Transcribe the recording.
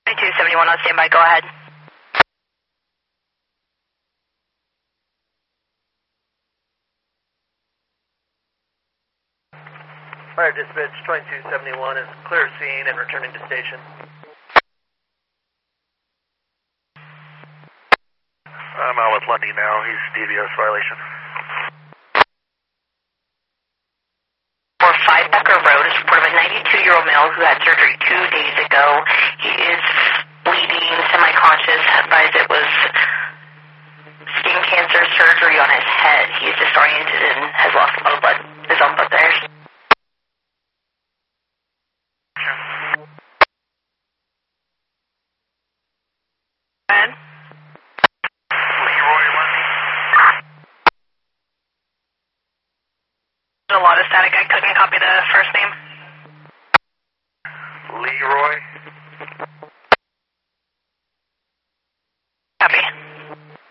2271 on standby, go ahead. Fire dispatch 2271 is clear scene and returning to station. I'm out with Lundy now. He's DVS violation. 45 Becker Road is reported of a 92-year-old male who had surgery 2 days ago. He is bleeding, semi-conscious, advised it was skin cancer surgery on his head. He is disoriented and has lost a lot of blood, his own blood there. A lot of static. I couldn't copy the first name. Leroy.